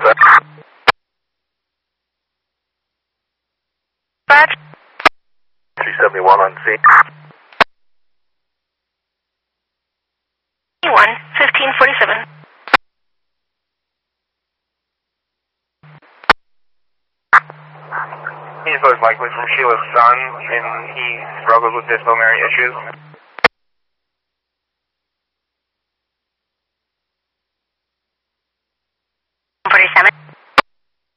Dispatch. 371 on scene. 1547. He's most likely from Sheila's son, and he struggles with disciplinary issues.